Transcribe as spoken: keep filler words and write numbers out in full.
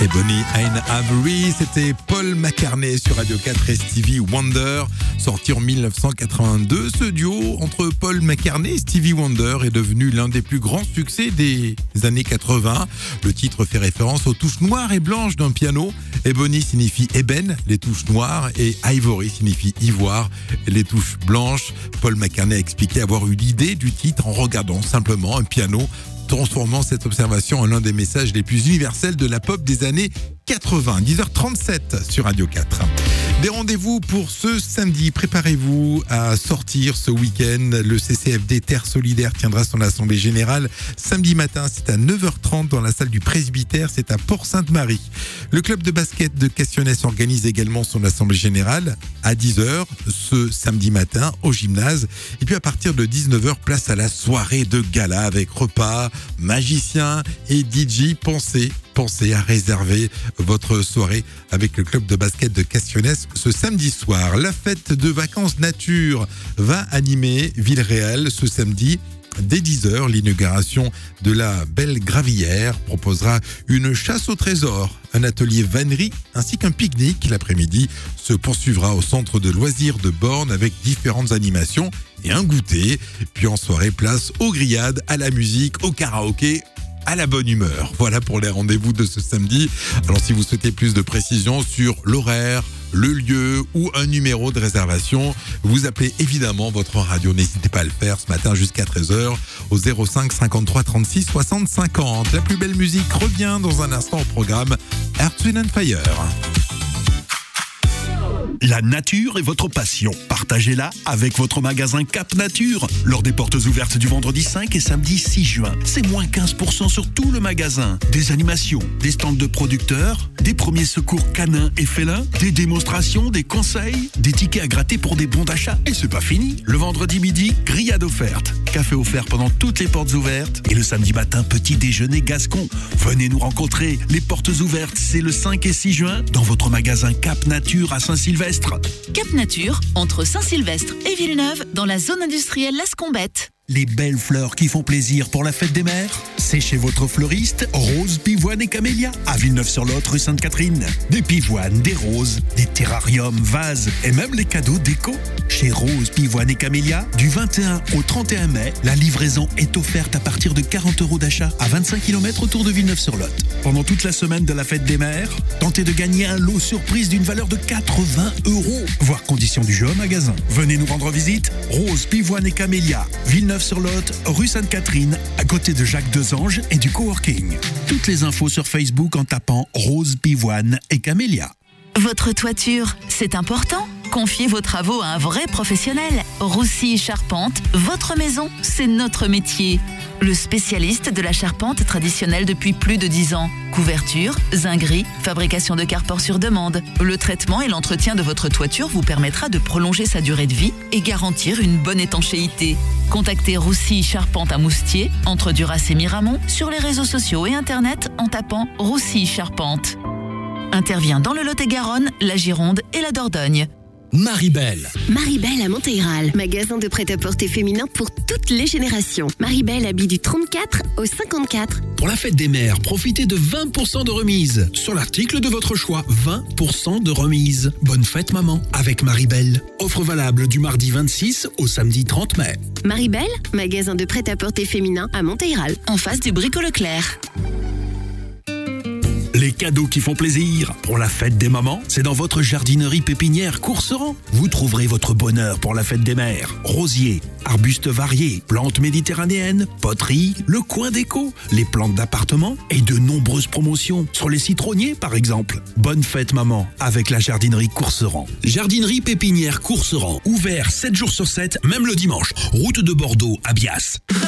Ebony and Ivory, c'était Paul McCartney sur Radio quatre et Stevie Wonder, sorti en dix-neuf cent quatre-vingt-deux. Ce duo entre Paul McCartney et Stevie Wonder est devenu l'un des plus grands succès des années quatre-vingts. Le titre fait référence aux touches noires et blanches d'un piano. Ebony signifie ébène, les touches noires, et Ivory signifie ivoire, les touches blanches. Paul McCartney a expliqué avoir eu l'idée du titre en regardant simplement un piano, transformant cette observation en l'un des messages les plus universels de la pop des années quatre-vingts. dix heures trente-sept sur Radio quatre. Des rendez-vous pour ce samedi. Préparez-vous à sortir ce week-end. Le C C F D Terre Solidaire tiendra son assemblée générale samedi matin. C'est à neuf heures trente dans la salle du presbytère. C'est à Port-Sainte-Marie. Le club de basket de Cassionnès organise également son assemblée générale à dix heures ce samedi matin au gymnase. Et puis à partir de dix-neuf heures, place à la soirée de gala avec repas, magiciens et D J. Pensez Pensez à réserver votre soirée avec le club de basket de Cassionnès ce samedi soir. La fête de vacances nature va animer Villeréal ce samedi. Dès dix heures, l'inauguration de la Belle Gravière proposera une chasse au trésor, un atelier vannerie ainsi qu'un pique-nique. L'après-midi se poursuivra au centre de loisirs de Borne avec différentes animations et un goûter. Puis en soirée, place aux grillades, à la musique, au karaoké, à la bonne humeur. Voilà pour les rendez-vous de ce samedi. Alors si vous souhaitez plus de précisions sur l'horaire, le lieu ou un numéro de réservation, vous appelez évidemment votre radio. N'hésitez pas à le faire ce matin jusqu'à treize heures au zéro cinq cinquante-trois trente-six soixante cinquante. La plus belle musique revient dans un instant au programme Earth, Wind and Fire. La nature est votre passion. Partagez-la avec votre magasin Cap Nature. Lors des portes ouvertes du vendredi cinq et samedi six juin, c'est moins quinze pour cent sur tout le magasin. Des animations, des stands de producteurs, des premiers secours canins et félins, des démonstrations, des conseils, des tickets à gratter pour des bons d'achat. Et c'est pas fini. Le vendredi midi, grillade offerte. Café offert pendant toutes les portes ouvertes. Et le samedi matin, petit déjeuner gascon. Venez nous rencontrer. Les portes ouvertes, c'est le cinq et six juin dans votre magasin Cap Nature à Saint-Sylvestre. Cap Nature, entre Saint-Sylvestre et Villeneuve, dans la zone industrielle Las Combettes. Les belles fleurs qui font plaisir pour la fête des mères, c'est chez votre fleuriste Rose, Pivoine et Camélia à Villeneuve-sur-Lot, rue Sainte-Catherine. Des pivoines, des roses, des terrariums, vases et même les cadeaux déco. Chez Rose, Pivoine et Camélia, du vingt et un au trente et un mai, la livraison est offerte à partir de quarante euros d'achat à vingt-cinq kilomètres autour de Villeneuve-sur-Lot. Pendant toute la semaine de la fête des mères, tentez de gagner un lot surprise d'une valeur de quatre-vingts euros. Voir conditions du jeu au magasin. Venez nous rendre visite. Rose, Pivoine et Camélia, Villeneuve-sur-Lot, rue Sainte-Catherine, à côté de Jacques Desanges et du coworking. Toutes les infos sur Facebook en tapant Rose, Pivoine et Camélia. Votre toiture, c'est important. Confiez vos travaux à un vrai professionnel. Roussy Charpente, votre maison, c'est notre métier. Le spécialiste de la charpente traditionnelle depuis plus de dix ans. Couverture, zinguerie, fabrication de carport sur demande. Le traitement et l'entretien de votre toiture vous permettra de prolonger sa durée de vie et garantir une bonne étanchéité. Contactez Roussy Charpente à Moustier, entre Duras et Miramont, sur les réseaux sociaux et internet en tapant Roussy Charpente. Intervient dans le Lot-et-Garonne, la Gironde et la Dordogne. Maribel. Maribel à Montéral, magasin de prêt-à-porter féminin pour toutes les générations. Maribel habille du trente-quatre au cinquante-quatre. Pour la fête des mères, profitez de vingt pour cent de remise sur l'article de votre choix. vingt pour cent de remise. Bonne fête maman avec Maribel. Offre valable du mardi vingt-six au samedi trente mai. Maribel, magasin de prêt-à-porter féminin à Montéral, en face du Brico Leclerc. Les cadeaux qui font plaisir pour la fête des mamans, c'est dans votre jardinerie pépinière Courseran. Vous trouverez votre bonheur pour la fête des mères. Rosiers, arbustes variés, plantes méditerranéennes, poteries, le coin déco, les plantes d'appartement et de nombreuses promotions sur les citronniers par exemple. Bonne fête maman avec la jardinerie Courseran. Jardinerie pépinière Courseran, ouvert sept jours sur sept, même le dimanche. Route de Bordeaux à Bias.